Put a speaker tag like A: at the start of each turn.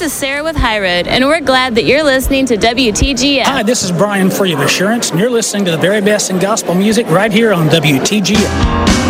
A: is Sarah with High Road, and we're glad that you're listening to WTGF.
B: Hi, this is Brian Free of Assurance, and you're listening to the very best in gospel music right here on WTGF.